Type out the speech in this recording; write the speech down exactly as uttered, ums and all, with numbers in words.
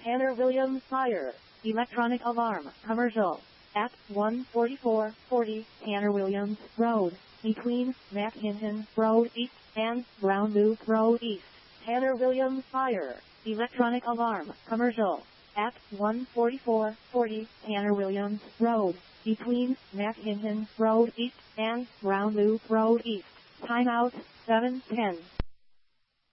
Tanner Williams Fire, Electronic Alarm, Commercial, at one forty-four forty Tanner Williams Road, between Mackinton Road East and Brown Loop Road East. Tanner Williams Fire, Electronic Alarm, Commercial, at one forty-four forty Tanner Williams Road, between Mackinton Road East and Brown Loop Road East. Timeout, seven ten.